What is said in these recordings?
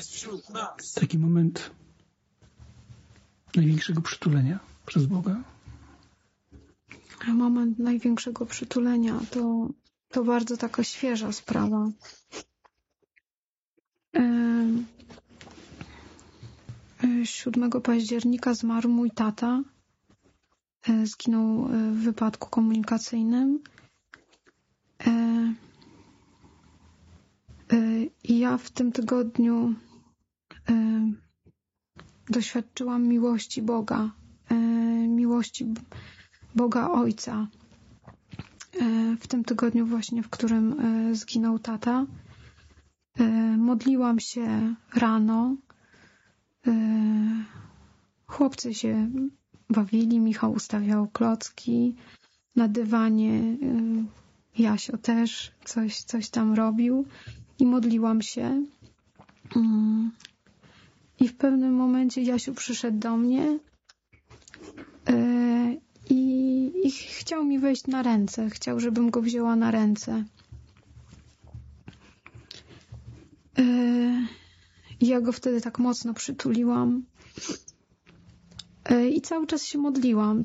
jest wśród nas. Taki moment największego przytulenia przez Boga? Moment największego przytulenia to bardzo taka świeża sprawa. 7 października zmarł mój tata. Zginął w wypadku komunikacyjnym. I ja w tym tygodniu doświadczyłam miłości Boga. Miłości Boga Ojca. W tym tygodniu właśnie, w którym zginął tata. Modliłam się rano. Chłopcy się bawili, Michał ustawiał klocki na dywanie, Jasio też coś tam robił i modliłam się. I w pewnym momencie Jasiu przyszedł do mnie i chciał mi wejść na ręce. Chciał, żebym go wzięła na ręce. I ja go wtedy tak mocno przytuliłam. I cały czas się modliłam.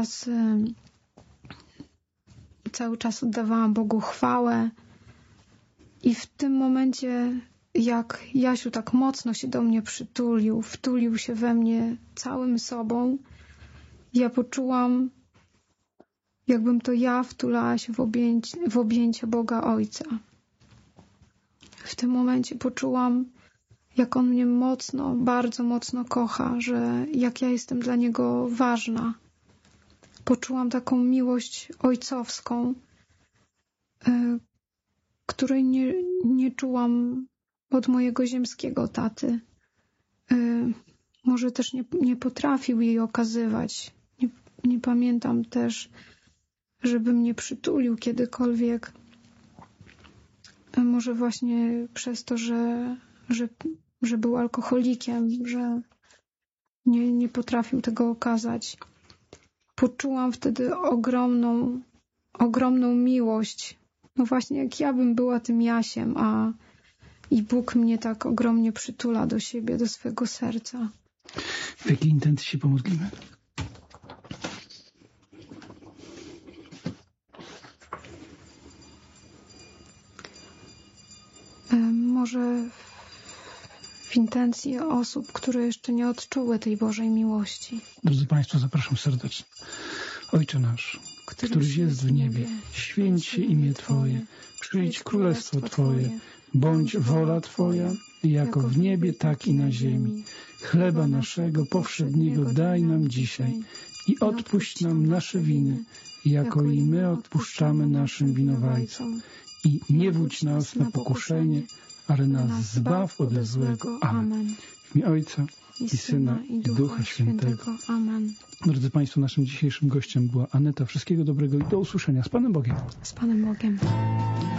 Cały czas oddawałam Bogu chwałę. I w tym momencie, jak Jasiu tak mocno się do mnie przytulił, wtulił się we mnie całym sobą, ja poczułam, jakbym to ja wtulała się w objęcie Boga Ojca. W tym momencie poczułam, jak On mnie mocno, bardzo mocno kocha, że jak ja jestem dla Niego ważna. Poczułam taką miłość ojcowską, której nie czułam od mojego ziemskiego taty. Może też nie potrafił jej okazywać. Nie pamiętam też, żeby mnie przytulił kiedykolwiek. Może właśnie przez to, że był alkoholikiem, że nie potrafił tego okazać. Poczułam wtedy ogromną miłość. No właśnie jak ja bym była tym Jasiem, i Bóg mnie tak ogromnie przytula do siebie, do swego serca. W jakiej intencji się pomodlimy? Może w intencji osób, które jeszcze nie odczuły tej Bożej miłości. Drodzy Państwo, zapraszam serdecznie. Ojcze nasz, któryś jest w niebie, święć się imię Twoje, przyjdź królestwo Twoje, bądź wola Twoja, jako w niebie, tak i na ziemi. Chleba naszego powszedniego daj nam dzisiaj i odpuść nam nasze winy, jako i my odpuszczamy naszym winowajcom. I nie wódź nas na pokuszenie, ale nas zbaw ode złego. Amen. W imię Ojca i Syna i Ducha Świętego. Amen. Drodzy Państwo, naszym dzisiejszym gościem była Aneta. Wszystkiego dobrego i do usłyszenia. Z Panem Bogiem. Z Panem Bogiem.